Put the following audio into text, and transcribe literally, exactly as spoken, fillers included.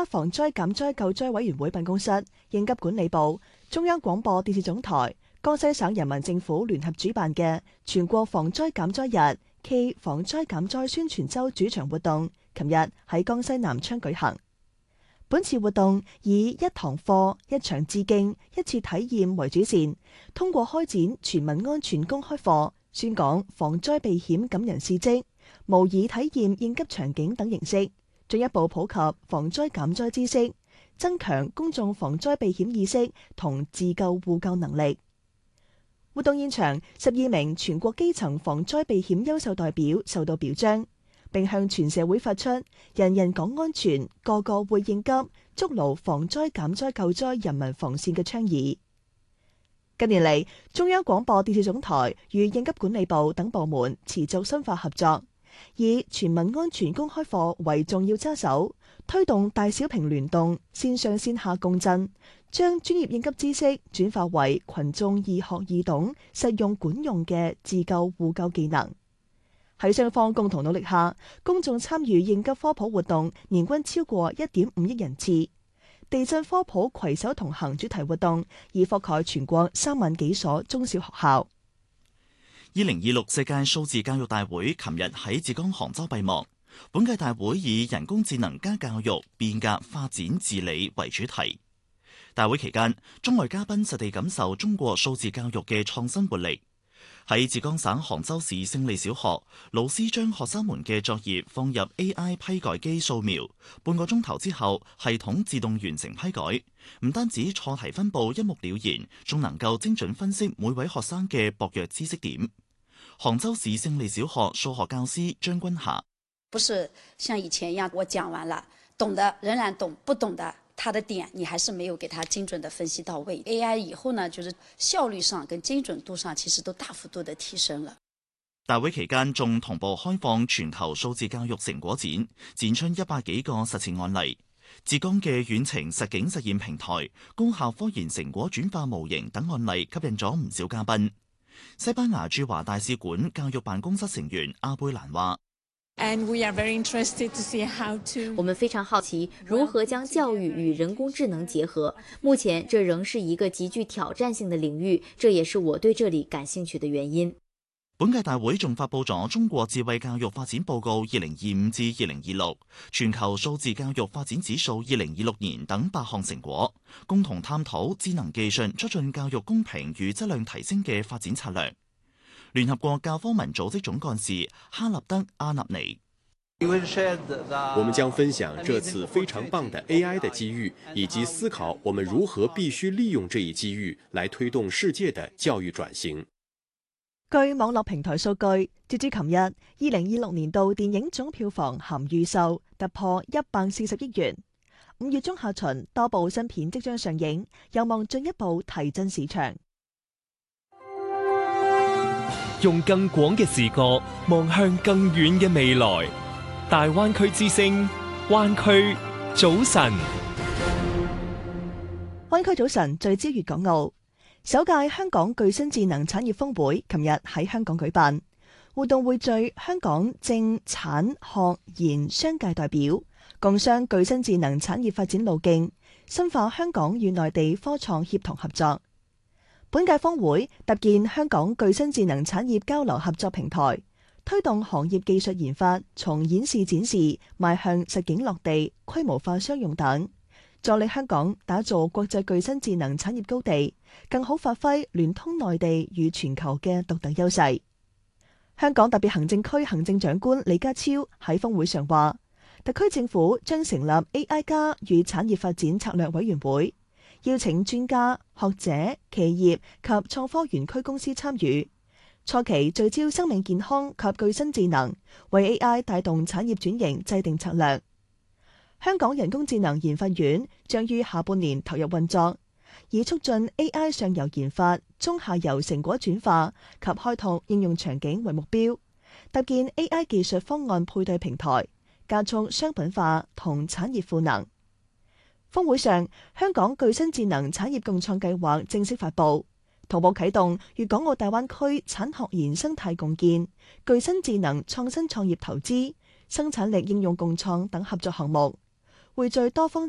家防災減災救災委員會辦公室、應急管理部、中央廣播電視總台、江西省人民政府聯合主辦嘅全國防災減災日暨防災減災宣傳周主場活動，琴日喺江西南昌舉行。本次活動以一堂課、一場致敬、一次體驗為主線，通過開展全民安全公開課、宣講防災避險感人事蹟、模擬體驗應急場景等形式，進一步普及防災減災知識，增強公眾防災避險意識同自救互救能力。活動現場，十二名全國基層防災避險優秀代表受到表彰，並向全社會發出人人講安全，個個會應急，築牢防災減災救災人民防線嘅倡議。近年嚟，中央廣播電視總台與應急管理部等部門持續深化合作，以全民安全公開課為重要揸手，推動大小屏聯動、線上線下共振，將專業應急知識轉化為群眾易學易懂、實用管用嘅自救互救技能。喺雙方共同努力下，公眾參與應急科普活動年均超過一點五億人次。地震科普攜手同行主題活動已覆蓋全國三萬幾所中小學校。 二零二六世界數字教育大會琴日喺浙江杭州閉幕。本屆大會以人工智能加教育，變革發展治理為主題。大會期間，中外嘉賓實地感受中國數字教育嘅創新活力。喺浙江省杭州市勝利小學，老師將學生們嘅作業放入 A I 批改機掃描，半個鐘頭之後，系統自動完成批改。唔單止錯題分佈一目了然，仲能夠精準分析每位學生嘅薄弱知識點。杭州市勝利小學數學教師張君霞： 不是像以前一樣，我講完了，懂的仍然懂，不懂的他的點你還是沒有給他精準的分析到位。A I 以後呢，就是效率上跟精準度上其實都大幅度的提升了。 大會期間仲同步開放全球數字教育成果展，展出一百幾個實踐案例。浙江嘅遠程實景實驗平台、高校科研成果轉化模型等案例吸引咗唔少嘉賓。西班牙駐華大使館教育辦公室成員阿貝蘭話 And we are very interested to see how to... 我們非常好奇如何將教育與人工智能結合。目前這仍是一個極具挑戰性的領域，這也是我對這裡感興趣的原因。 本屆大會仲發佈咗《中國智慧教育發展報告二零二五至二零二六》、全球數字教育發展指數二零二六年等八項成果，共同探討智能技術促進教育公平與質量提升嘅發展策略。聯合國教科文組織總幹事哈立德阿納尼： 我們將分享這次非常棒的 A I 的機遇，以及思考我們如何必須利用這一機遇來推動世界的教育轉型。 據網絡平台數據，截至琴日，二零二六年度電影總票房含預售突破一百四十億元。五月中下旬，多部新片即將上映，有望進一步提振市場。 用更廣嘅視角望向更遠嘅未來，大灣區之聲，灣區早晨。 灣區早晨聚焦粵港澳，首屆香港具新智能產業峰會琴日喺香港舉辦，活動匯聚香港政產學研商界代表，共商具新智能產業發展路徑，深化香港與內地科創協同合作。本屆峰會搭建香港具新智能產業交流合作平台，推動行業技術研發從演示展示邁向實景落地、規模化商用等，助力香港打造國際具新智能產業高地，更好發揮聯通內地與全球嘅獨特優勢。香港特別行政區行政長官李家超喺峰會上話，特區政府將成立 A I 加與產業發展策略委員會，邀請專家、學者、企業及創科園區公司參與，初期聚焦生命健康及具新智能，為 A I 帶動產業轉型制定策略。香港人工智能研發院將於下半年投入運作，以促進 A I 上游研發、中下游成果轉化及開拓應用場景為目標，搭建 A I 技術方案配對平台，加速商品化同產業賦能。峰會上，香港具新智能產業共創計劃正式發布，同步啟動粵港澳大灣區產學研生態共建、具新智能創新創業投資、生產力應用共創等合作項目，匯聚多方